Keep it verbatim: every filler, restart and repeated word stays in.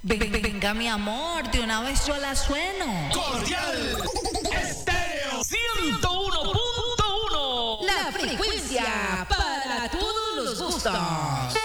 Ven- Venga, mi amor, de una vez yo la sueno. Cordial Estéreo ciento uno punto uno. La frecuencia para todos los gustos.